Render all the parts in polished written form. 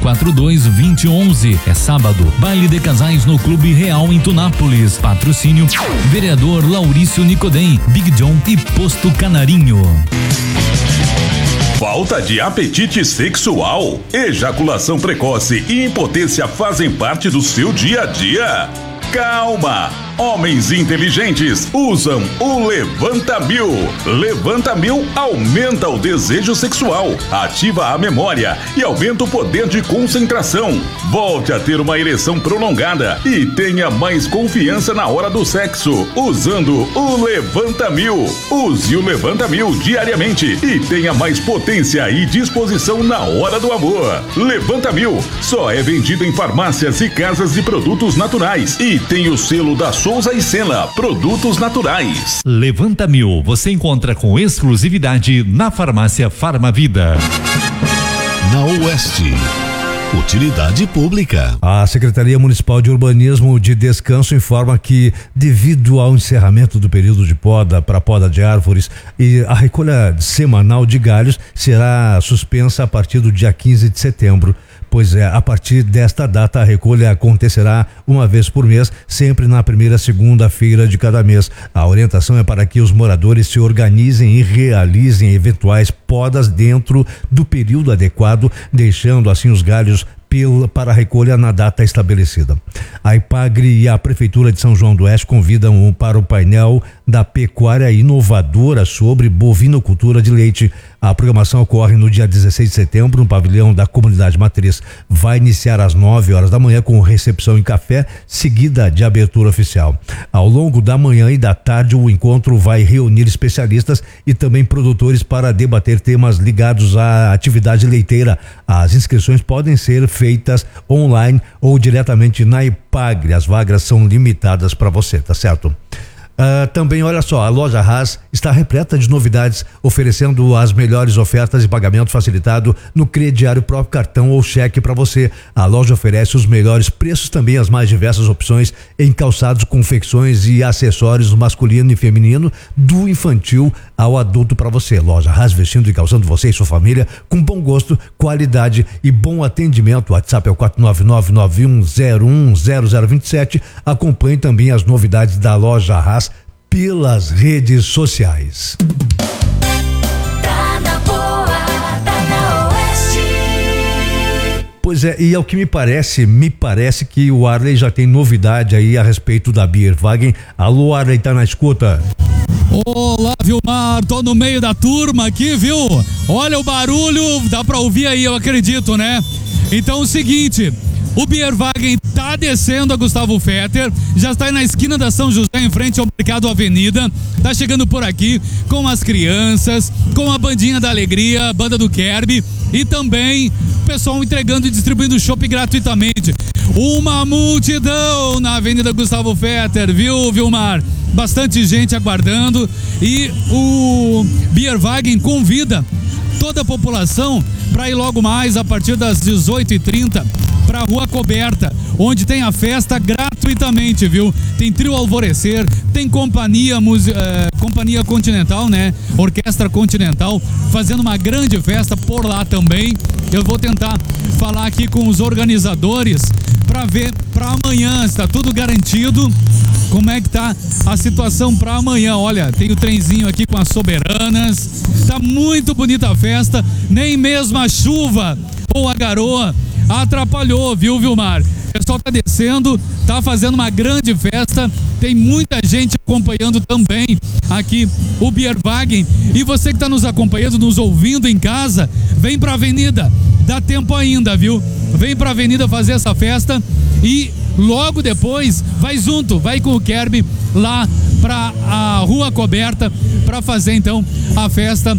991422011. É sábado, baile de casais no Clube Real em Tunápolis. Patrocínio vereador Laurício Nicodem, Big John e Posto Canarinho. Falta de apetite sexual, ejaculação precoce e impotência fazem parte do seu dia a dia? Calma! Homens inteligentes usam o Levanta Mil. Levanta Mil aumenta o desejo sexual, ativa a memória e aumenta o poder de concentração. Volte a ter uma ereção prolongada e tenha mais confiança na hora do sexo usando o Levanta Mil. Use o Levanta Mil diariamente e tenha mais potência e disposição na hora do amor. Levanta Mil só é vendido em farmácias e casas de produtos naturais e tem o selo da Souza e Sena, produtos naturais. Levanta Mil, você encontra com exclusividade na farmácia Farmavida. Na Oeste, utilidade pública. A Secretaria Municipal de Urbanismo de Descanso informa que, devido ao encerramento do período de poda para poda de árvores, e a recolha semanal de galhos será suspensa a partir do dia 15 de setembro. Pois é, a partir desta data a recolha acontecerá uma vez por mês, sempre na primeira segunda-feira de cada mês. A orientação é para que os moradores se organizem e realizem eventuais podas dentro do período adequado, deixando assim os galhos para a recolha na data estabelecida. A IPAGRE e a Prefeitura de São João do Oeste convidam para o painel da pecuária inovadora sobre bovinocultura de leite. A programação ocorre no dia 16 de setembro no pavilhão da Comunidade Matriz. Vai iniciar às 9 horas da manhã com recepção em café, seguida de abertura oficial. Ao longo da manhã e da tarde, o encontro vai reunir especialistas e também produtores para debater temas ligados à atividade leiteira. As inscrições podem ser feitas online ou diretamente na IPAGRE. As vagas são limitadas para você, tá certo? Também, olha só, a loja Haas está repleta de novidades, oferecendo as melhores ofertas e pagamento facilitado no crediário, próprio cartão ou cheque para você. A loja oferece os melhores preços, também as mais diversas opções em calçados, confecções e acessórios masculino e feminino, do infantil ao adulto para você. Loja Haas, vestindo e calçando você e sua família com bom gosto, qualidade e bom atendimento. O WhatsApp é o 49991010027. Acompanhe também as novidades da loja Haas pelas redes sociais. Tá na boa, tá na Oeste. Pois é, e ao que me parece que o Arley já tem novidade aí a respeito da Bierwagen. Alô, Arley, tá na escuta? Olá, Vilmar, tô no meio da turma aqui, viu? Olha o barulho, dá pra ouvir aí, eu acredito, né? Então o seguinte, o Bierwagen tá descendo a Gustavo Fetter, já está aí na esquina da São José, em frente ao Mercado Avenida, tá chegando por aqui com as crianças, com a bandinha da alegria, a banda do Kerby, e também o pessoal entregando e distribuindo chopp gratuitamente. Uma multidão na Avenida Gustavo Fetter, viu, Vilmar? Bastante gente aguardando, e o Bierwagen convida toda a população para ir logo mais a partir das 18h30 para a Rua Coberta, onde tem a festa gratuitamente, viu? Tem trio Alvorecer, tem companhia Continental, né? Orquestra Continental, fazendo uma grande festa por lá também. Eu vou tentar falar aqui com os organizadores para ver para amanhã, está tudo garantido. Como é que tá a situação para amanhã? Olha, tem o trenzinho aqui com as soberanas, tá muito bonita a festa, nem mesmo a chuva ou a garoa atrapalhou, viu, Vilmar? O pessoal tá descendo, tá fazendo uma grande festa, tem muita gente acompanhando também aqui o Bierwagen. E você que tá nos acompanhando, nos ouvindo em casa, vem pra avenida, dá tempo ainda, viu? Vem pra avenida fazer essa festa e logo depois vai junto, vai com o Kerby lá pra a Rua Coberta pra fazer então a festa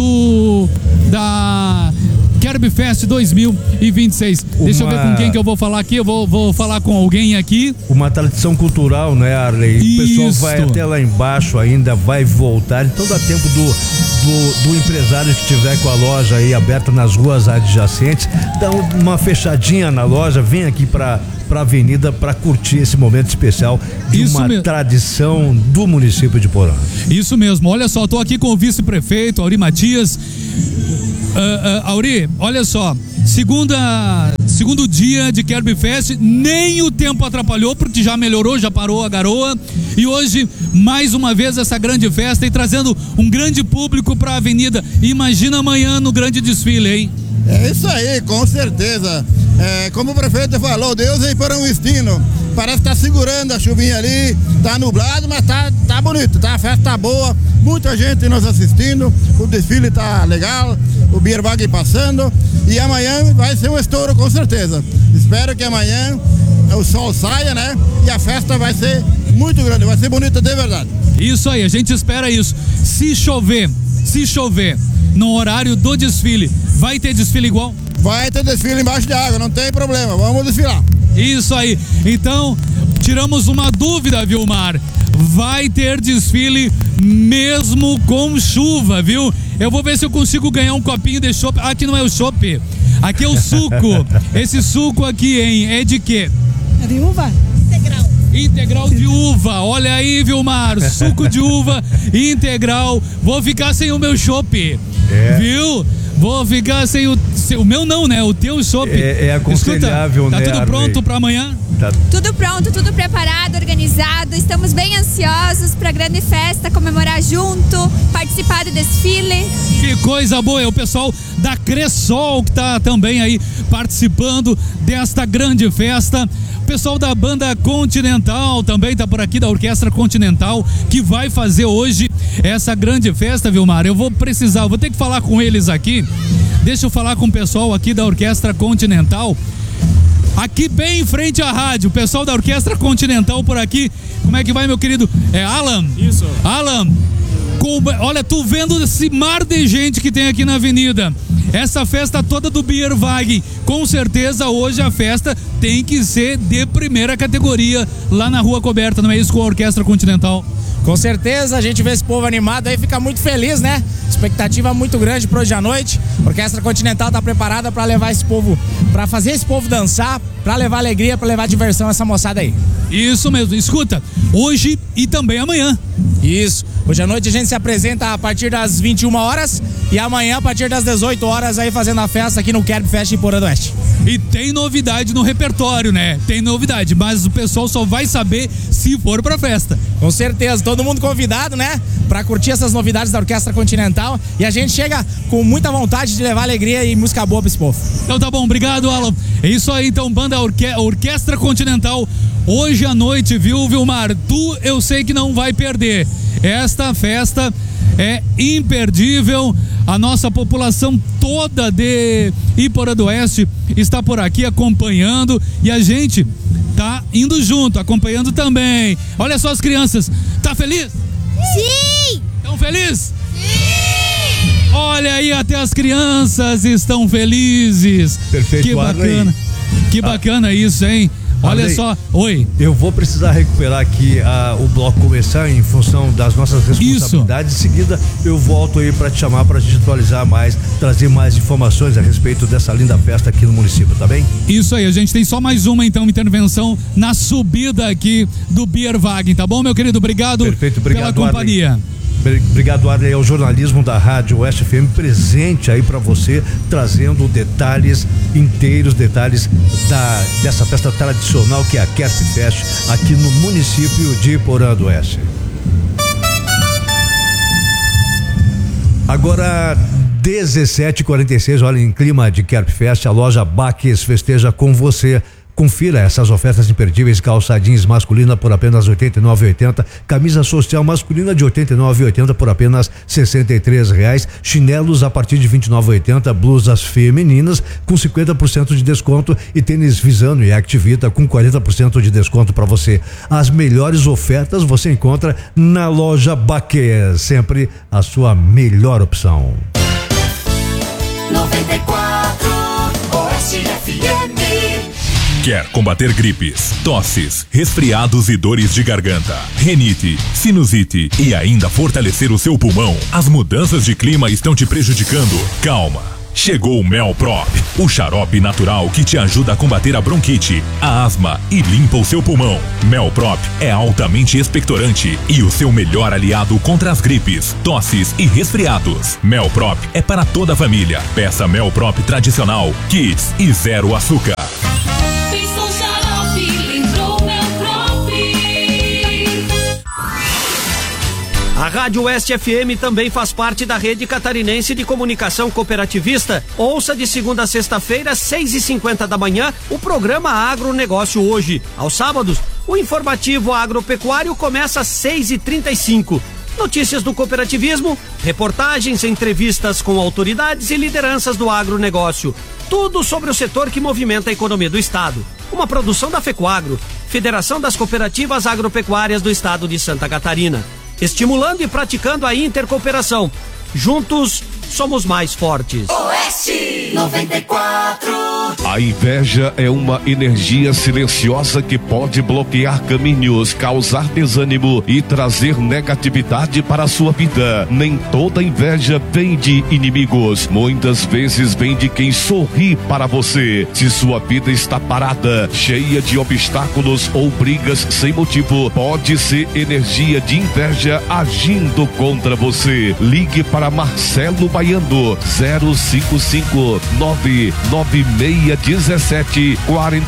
da Kerby Fest 2026. Deixa eu ver com quem que eu vou falar aqui. Eu vou falar com alguém aqui. Uma tradição cultural, né, Arley? Isso. O pessoal vai até lá embaixo ainda, vai voltar. Então dá tempo do empresário que tiver com a loja aí aberta nas ruas adjacentes, dá uma fechadinha na loja, vem aqui pra avenida para curtir esse momento especial de uma tradição do município de Porã. Isso mesmo. Olha só, tô aqui com o vice-prefeito Auri Matias. Auri, olha só, Segundo dia de Kerb Fest, nem o tempo atrapalhou, porque já melhorou, já parou a garoa. E hoje, mais uma vez, essa grande festa e trazendo um grande público para a avenida. Imagina amanhã no grande desfile, hein? É isso aí, com certeza. Como o prefeito falou, Deus veio para um destino. Parece que tá segurando a chuvinha ali, tá nublado, mas tá bonito, tá? A festa tá boa, muita gente nos assistindo, o desfile tá legal, o Bierwagen passando, e amanhã vai ser um estouro com certeza. Espero que amanhã o sol saia, né? E a festa vai ser muito grande, vai ser bonita de verdade. Isso aí, a gente espera isso. Se chover no horário do desfile, vai ter desfile igual? Vai ter desfile embaixo de água, não tem problema, vamos desfilar. Isso aí, então tiramos uma dúvida, Vilmar, vai ter desfile mesmo com chuva, viu? Eu vou ver se eu consigo ganhar um copinho de chopp. Aqui não é o chopp, aqui é o suco. Esse suco aqui, hein, é de quê? É de uva? Integral de uva, olha aí, Vilmar, suco de uva integral. Vou ficar sem o meu chopp, viu? Vou ficar sem o meu não, né? O teu chopp. É aconselhável, escuta, né? Tá tudo pronto para amanhã? Tá. Tudo pronto, tudo preparado, organizado. Estamos bem ansiosos para a grande festa, comemorar junto, participar do desfile. Que coisa boa, é o pessoal da Cressol que tá também aí participando desta grande festa. O pessoal da Banda Continental também tá por aqui, da Orquestra Continental, que vai fazer hoje essa grande festa, Vilmar. Eu vou ter que falar com eles aqui. Deixa eu falar com o pessoal aqui da Orquestra Continental. Aqui bem em frente à rádio, o pessoal da Orquestra Continental por aqui. Como é que vai, meu querido? É Alan? Isso. Alan, olha, tu vendo esse mar de gente que tem aqui na avenida, essa festa toda do Bierwagen, com certeza hoje a festa tem que ser de primeira categoria lá na Rua Coberta, não é isso, com a Orquestra Continental? Com certeza, a gente vê esse povo animado aí, fica muito feliz, né? Expectativa muito grande para hoje à noite. A Orquestra Continental tá preparada para levar esse povo, para fazer esse povo dançar, para levar alegria, para levar diversão a essa moçada aí. Isso mesmo, escuta, hoje e também amanhã. Isso, hoje à noite a gente se apresenta a partir das 21 horas e amanhã a partir das 18 horas aí fazendo a festa aqui no Kerb Fest em Porã do Oeste. E tem novidade no repertório, né? Tem novidade, mas o pessoal só vai saber se for pra festa. Com certeza, todo mundo convidado, né? Pra curtir essas novidades da Orquestra Continental. E a gente chega com muita vontade de levar alegria e música boa pra esse povo. Então tá bom, obrigado, Alan. É isso aí, então, banda Orquestra Continental. Hoje à noite, viu, Vilmar? Eu sei que não vai perder. Esta festa é imperdível. A nossa população toda de Iporã do Oeste está por aqui acompanhando e a gente tá indo junto, acompanhando também. Olha só as crianças, tá feliz? Sim! Tão feliz? Sim! Olha aí, até as crianças estão felizes. Perfeito. Que bacana. Que bacana isso, hein? Olha Arley, só, oi. Eu vou precisar recuperar aqui o bloco começar em função das nossas responsabilidades. Em seguida, eu volto aí para te chamar para a gente atualizar mais, trazer mais informações a respeito dessa linda festa aqui no município, tá bem? Isso aí, a gente tem só mais uma então intervenção na subida aqui do Bierwagen, tá bom, meu querido? Obrigado. Perfeito, obrigado pela companhia. Arley. Obrigado, Arley, ao jornalismo da Rádio Oeste FM presente aí para você, trazendo detalhes inteiros, detalhes dessa festa tradicional que é a Kerb Fest aqui no município de Iporã do Oeste. Agora 17h46, olha, em clima de Kerb Fest, a loja Baques festeja com você. Confira essas ofertas imperdíveis: calça jeans masculina por apenas R$ 89,80, camisa social masculina de R$ 89,80 por apenas R$ 63,00, chinelos a partir de R$ 29,80, blusas femininas com 50% de desconto e tênis Visano e Activita com 40% de desconto para você. As melhores ofertas você encontra na loja Baques, sempre a sua melhor opção. 94 Oeste FM. Quer combater gripes, tosses, resfriados e dores de garganta, rinite, sinusite e ainda fortalecer o seu pulmão? As mudanças de clima estão te prejudicando? Calma! Chegou o Melprop, o xarope natural que te ajuda a combater a bronquite, a asma e limpa o seu pulmão. Melprop é altamente expectorante e o seu melhor aliado contra as gripes, tosses e resfriados. Melprop é para toda a família. Peça Melprop tradicional, Kids e zero açúcar. A Rádio Oeste FM também faz parte da Rede Catarinense de Comunicação Cooperativista. Ouça de segunda a sexta-feira, 6h50 da manhã, o programa Agronegócio Hoje. Aos sábados, o informativo agropecuário começa às 6h35. Notícias do cooperativismo, reportagens, entrevistas com autoridades e lideranças do agronegócio. Tudo sobre o setor que movimenta a economia do estado. Uma produção da FECOAGRO, Federação das Cooperativas Agropecuárias do Estado de Santa Catarina. Estimulando e praticando a intercooperação. Juntos, somos mais fortes. Oeste 94. A inveja é uma energia silenciosa que pode bloquear caminhos, causar desânimo e trazer negatividade para a sua vida. Nem toda inveja vem de inimigos. Muitas vezes vem de quem sorri para você. Se sua vida está parada, cheia de obstáculos ou brigas sem motivo, pode ser energia de inveja agindo contra você. Ligue para Marcelo Baiano, 055 99617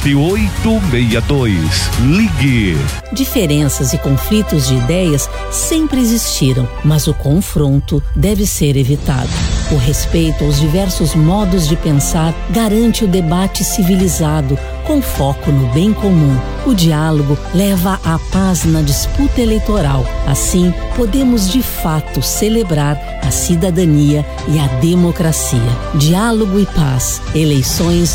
4862. Ligue. Diferenças e conflitos de ideias sempre existiram, mas o confronto deve ser evitado. O respeito aos diversos modos de pensar garante o debate civilizado, com foco no bem comum. O diálogo leva à paz na disputa eleitoral. Assim, podemos de fato celebrar a cidadania e a democracia. Diálogo e paz. Eleições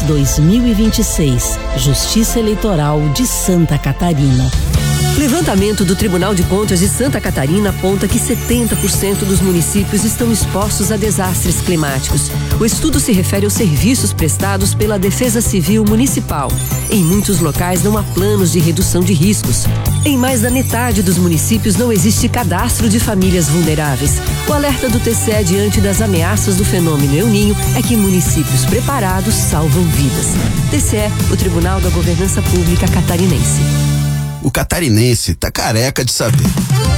2026. Justiça Eleitoral de Santa Catarina. Levantamento do Tribunal de Contas de Santa Catarina aponta que 70% dos municípios estão expostos a desastres climáticos. O estudo se refere aos serviços prestados pela Defesa Civil Municipal. Em muitos locais não há planos de redução de riscos. Em mais da metade dos municípios não existe cadastro de famílias vulneráveis. O alerta do TCE diante das ameaças do fenômeno El Niño é que municípios preparados salvam vidas. TCE, o Tribunal da Governança Pública Catarinense. O catarinense tá careca de saber.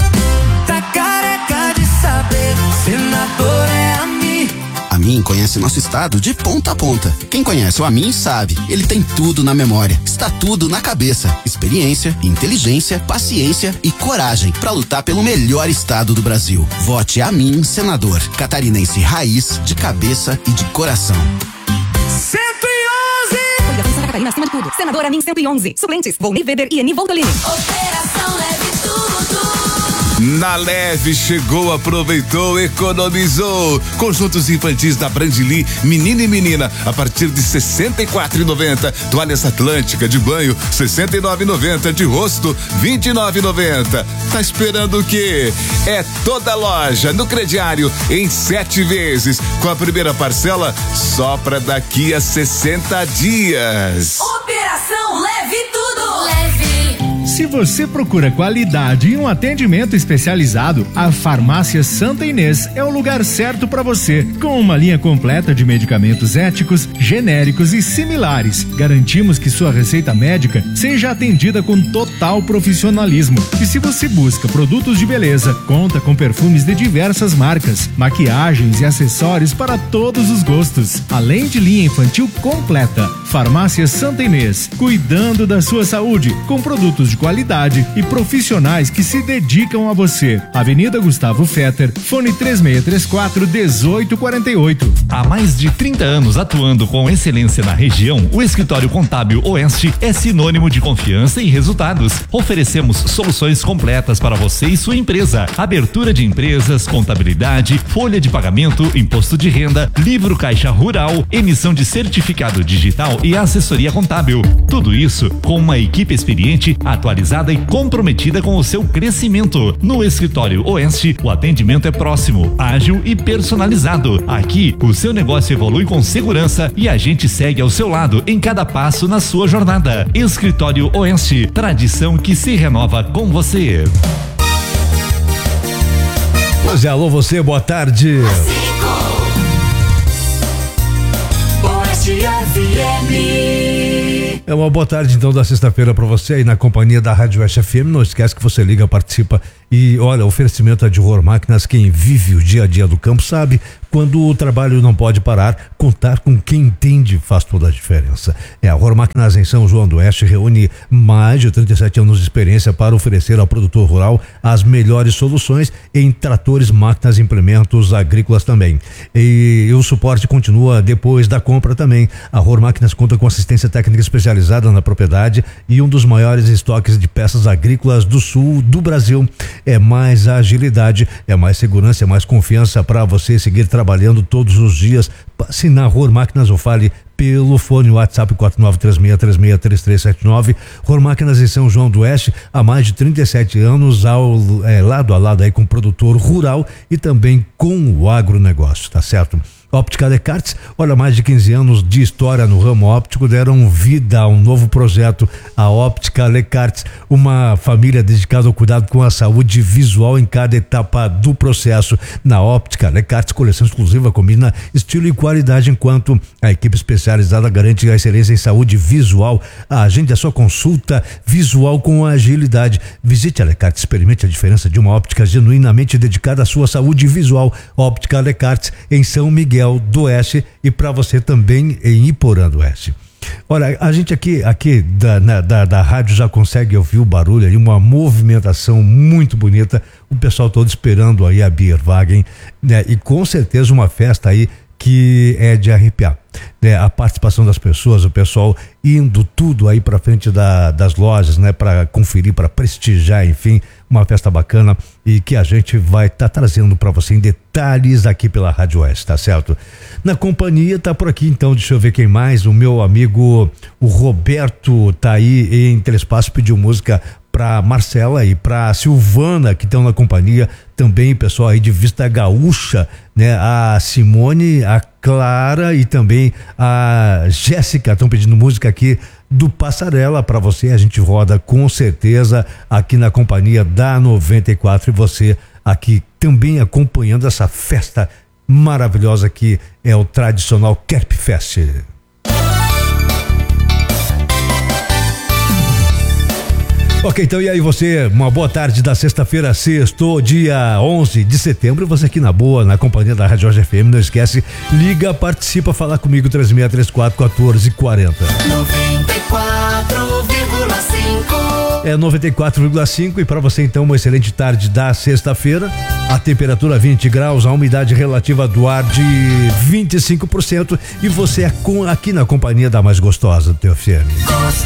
Tá careca de saber, senador é a mim. A Amin conhece nosso estado de ponta a ponta. Quem conhece o Amin sabe, ele tem tudo na memória, está tudo na cabeça. Experiência, inteligência, paciência e coragem para lutar pelo melhor estado do Brasil. Vote Amin, senador, catarinense raiz, de cabeça e de coração. 111! Coligação Santa Catarina acima de tudo. Senador Amin 111. Suplentes, Volney Weber e Eni Voltolini. Operação Leve Tudo. Na Leve chegou, aproveitou, economizou. Conjuntos infantis da Brandili, menino e menina, a partir de R$ 64,90. Toalhas Atlântica de banho, R$ 69,90. De rosto, R$ 29,90. Tá esperando o quê? É toda loja no crediário em 7 vezes, com a primeira parcela só pra daqui a 60 dias. Operação Leve Tudo. Leve. Se você procura qualidade e um atendimento especializado, a Farmácia Santa Inês é o lugar certo para você. Com uma linha completa de medicamentos éticos, genéricos e similares, garantimos que sua receita médica seja atendida com total profissionalismo. E se você busca produtos de beleza, conta com perfumes de diversas marcas, maquiagens e acessórios para todos os gostos, além de linha infantil completa. Farmácia Santa Inês, cuidando da sua saúde, com produtos de qualidade e profissionais que se dedicam a você. Avenida Gustavo Fetter, fone 3634-1848. Há mais de 30 anos atuando com excelência na região, o Escritório Contábil Oeste é sinônimo de confiança e resultados. Oferecemos soluções completas para você e sua empresa. Abertura de empresas, contabilidade, folha de pagamento, imposto de renda, livro caixa rural, emissão de certificado digital e assessoria contábil. Tudo isso com uma equipe experiente, atualizada e comprometida com o seu crescimento. No Escritório Oeste, o atendimento é próximo, ágil e personalizado. Aqui, o seu negócio evolui com segurança e a gente segue ao seu lado em cada passo na sua jornada. Escritório Oeste, tradição que se renova com você. Pois é, alô você, boa tarde. É uma boa tarde então da sexta-feira para você aí na companhia da Rádio Oeste FM. Não esquece que você liga, participa e olha, o oferecimento é de Rohr Máquinas. Quem vive o dia a dia do campo sabe, quando o trabalho não pode parar, contar com quem entende faz toda a diferença. A Rohr Máquinas em São João do Oeste reúne mais de 37 anos de experiência para oferecer ao produtor rural as melhores soluções em tratores, máquinas e implementos agrícolas também. E o suporte continua depois da compra também. A Rohr Máquinas conta com assistência técnica especializada na propriedade e um dos maiores estoques de peças agrícolas do sul do Brasil. É mais agilidade, é mais segurança, é mais confiança para você seguir trabalhando todos os dias. Passe na Rohr Máquinas ou fale pelo fone WhatsApp 4936363379. Rohr Máquinas em São João do Oeste há mais de 37 anos, lado a lado aí com o produtor rural e também com o agronegócio, tá certo? Óptica Descartes, olha, mais de 15 anos de história no ramo óptico deram vida a um novo projeto, a Óptica Descartes, uma família dedicada ao cuidado com a saúde visual em cada etapa do processo. Na Óptica Descartes, coleção exclusiva combina estilo e qualidade, enquanto a equipe especializada garante a excelência em saúde visual. Agende a sua consulta visual com agilidade. Visite a Descartes, experimente a diferença de uma óptica genuinamente dedicada à sua saúde visual. Óptica Descartes em São Miguel do Oeste e para você também em Iporã do Oeste. Olha, a gente aqui da rádio já consegue ouvir o barulho ali, uma movimentação muito bonita, o pessoal todo esperando aí a Bierwagen, né? E com certeza uma festa aí que é de arrepiar, né? A participação das pessoas, o pessoal indo tudo aí para frente das lojas, né? Para conferir, para prestigiar, enfim, uma festa bacana e que a gente vai estar trazendo para você em detalhes aqui pela Rádio Oeste, tá certo? Na companhia tá por aqui então, deixa eu ver quem mais, o meu amigo o Roberto tá aí em Telespaço, pediu música para Marcela e para Silvana, que estão na companhia também, pessoal aí de Vista Gaúcha, né? A Simone, a Clara e também a Jéssica estão pedindo música aqui do Passarela para você. A gente roda com certeza aqui na companhia da 94 e você aqui também acompanhando essa festa maravilhosa que é o tradicional Kerp Fest. Ok, então e aí você, uma boa tarde da sexta-feira, sexto, dia 11 de setembro, você aqui na boa, na companhia da Rádio Oeste FM, não esquece, liga, participa, fala comigo, 3634-1440. 94,5 É 94,5 e para você então uma excelente tarde da sexta-feira, a temperatura 20 graus, a umidade relativa do ar de 25% e você é aqui na companhia da mais gostosa do teu FM.